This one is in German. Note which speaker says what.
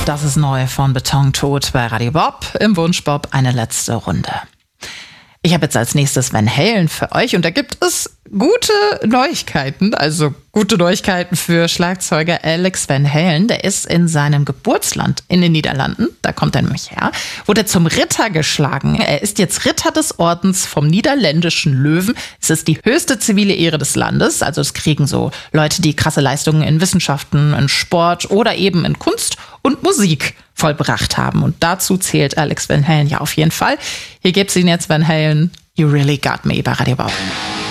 Speaker 1: Das ist neu von Betontot bei Radio Bob. Im Wunschbob eine letzte Runde. Ich habe jetzt als nächstes Van Halen für euch und da gibt es gute Neuigkeiten, also gute Neuigkeiten für Schlagzeuger Alex Van Halen. Der ist in seinem Geburtsland in den Niederlanden, da kommt er nämlich her, wurde zum Ritter geschlagen. Er ist jetzt Ritter des Ordens vom niederländischen Löwen. Es ist die höchste zivile Ehre des Landes, also es kriegen so Leute, die krasse Leistungen in Wissenschaften, in Sport oder eben in Kunst und Musik vollbracht haben. Und dazu zählt Alex Van Halen ja auf jeden Fall. Hier gibt's ihn jetzt, Van Halen, You Really Got Me bei Radio Bob.